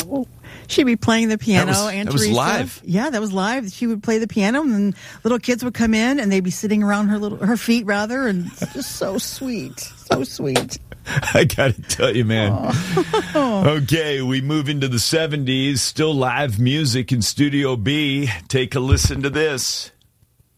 She'd be playing the piano. That was live. Yeah, that was live. She would play the piano, and then little kids would come in, and they'd be sitting around her feet, rather, and it's just so sweet. So sweet. I got to tell you, man. Okay, we move into the 70s. Still live music in Studio B. Take a listen to this.